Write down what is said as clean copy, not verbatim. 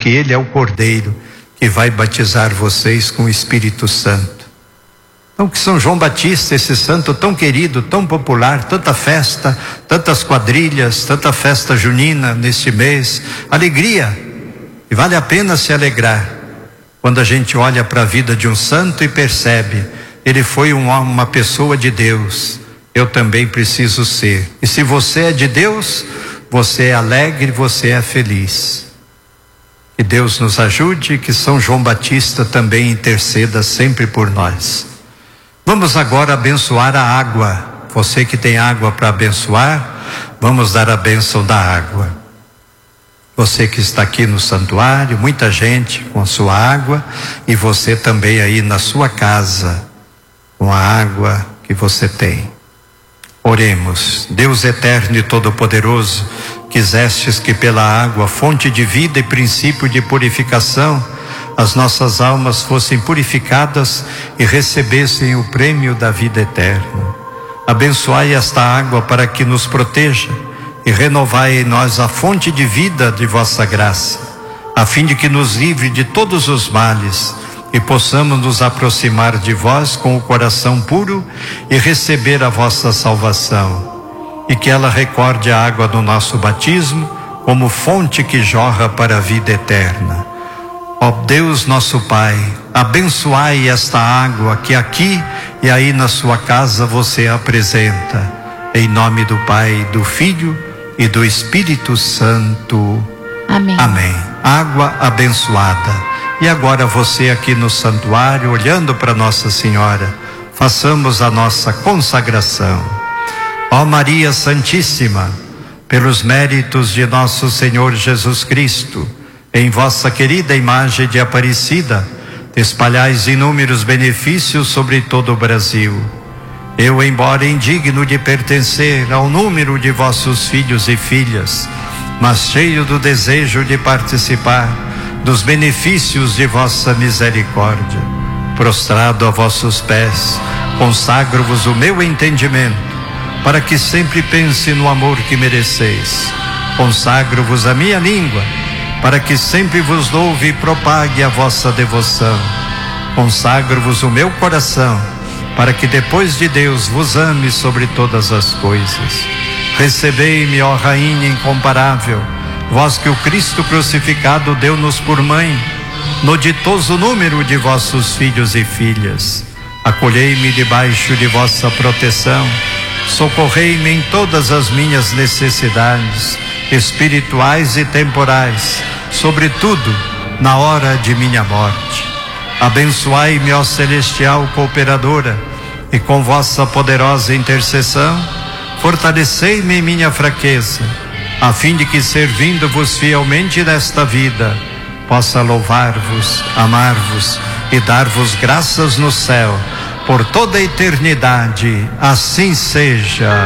que Ele é o Cordeiro que vai batizar vocês com o Espírito Santo. Então, que São João Batista, esse santo tão querido, tão popular, tanta festa, tantas quadrilhas, tanta festa junina neste mês, alegria, e vale a pena se alegrar quando a gente olha para a vida de um santo e percebe, ele foi uma pessoa de Deus, eu também preciso ser. E se você é de Deus, você é alegre, você é feliz. Que Deus nos ajude, que São João Batista também interceda sempre por nós. Vamos agora abençoar a água. Você que tem água para abençoar, vamos dar a bênção da água. Você que está aqui no santuário, muita gente com a sua água, e você também aí na sua casa, com a água que você tem. Oremos. Deus eterno e todo-poderoso, quisestes que pela água, fonte de vida e princípio de purificação, as nossas almas fossem purificadas e recebessem o prêmio da vida eterna. Abençoai esta água para que nos proteja e renovai em nós a fonte de vida de vossa graça, a fim de que nos livre de todos os males e possamos nos aproximar de vós com o coração puro e receber a vossa salvação, e que ela recorde a água do nosso batismo como fonte que jorra para a vida eterna. Ó Deus nosso Pai, abençoai esta água que aqui e aí na sua casa você apresenta, em nome do Pai, do Filho e do Espírito Santo. Amém. Amém. Água abençoada. E agora você aqui no santuário, olhando para Nossa Senhora, façamos a nossa consagração. Ó Maria Santíssima, pelos méritos de nosso Senhor Jesus Cristo, em vossa querida imagem de Aparecida, espalhais inúmeros benefícios sobre todo o Brasil. Eu, embora indigno de pertencer ao número de vossos filhos e filhas, mas cheio do desejo de participar dos benefícios de vossa misericórdia, prostrado a vossos pés, consagro-vos o meu entendimento, para que sempre pense no amor que mereceis. Consagro-vos a minha língua, para que sempre vos louve e propague a vossa devoção. Consagro-vos o meu coração, para que depois de Deus vos ame sobre todas as coisas. Recebei-me, ó Rainha incomparável, vós que o Cristo crucificado deu-nos por mãe, no ditoso número de vossos filhos e filhas. Acolhei-me debaixo de vossa proteção, socorrei-me em todas as minhas necessidades, espirituais e temporais, sobretudo na hora de minha morte. Abençoai-me, ó celestial cooperadora, e com vossa poderosa intercessão, fortalecei-me em minha fraqueza, a fim de que, servindo-vos fielmente nesta vida, possa louvar-vos, amar-vos e dar-vos graças no céu, por toda a eternidade. Assim seja.